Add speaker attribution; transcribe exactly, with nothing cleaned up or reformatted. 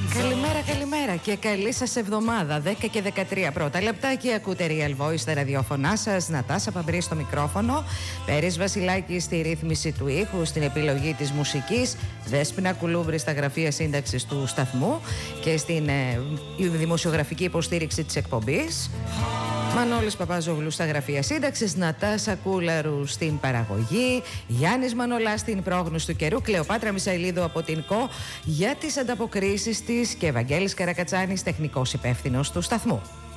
Speaker 1: Καλημέρα, καλημέρα και καλή σας εβδομάδα. δέκα και δεκατρία πρώτα λεπτά και ακούτε Real Voice στα ραδιόφωνά σας. Νατάσα Παμπρή στο μικρόφωνο, Πέρης Βασιλάκη στη ρύθμιση του ήχου, στην επιλογή της μουσικής, Δέσποινα Κουλούμπρη στα γραφεία σύνταξης του σταθμού και στην ε, δημοσιογραφική υποστήριξη της εκπομπής. Μανώλης Παπαζόγλου στα γραφεία σύνταξης, Νατάσα Κούλαρου στην παραγωγή, Γιάννης Μανολάς στην πρόγνωση του καιρού, Κλεοπάτρα Μισαηλίδου από την ΚΟ για τις ανταποκρίσεις της και Ευαγγέλης Καρακατσάνης, τεχνικός υπεύθυνος του σταθμού.